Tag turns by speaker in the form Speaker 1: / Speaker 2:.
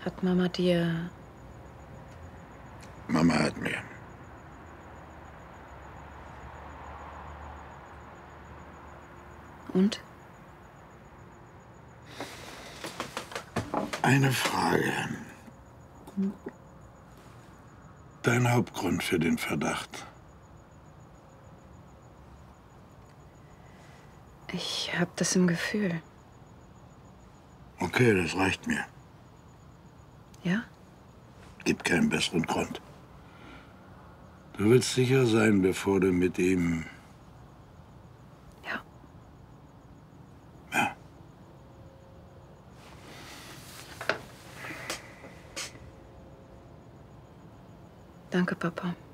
Speaker 1: Hat Mama dir...
Speaker 2: Mama hat mir.
Speaker 1: Und?
Speaker 2: Eine Frage. Dein Hauptgrund für den Verdacht?
Speaker 1: Ich hab das im Gefühl.
Speaker 2: Okay, das reicht mir.
Speaker 1: Ja?
Speaker 2: Gibt keinen besseren Grund. Du willst sicher sein, bevor du mit ihm...
Speaker 1: Ja.
Speaker 2: Ja.
Speaker 1: Danke, Papa.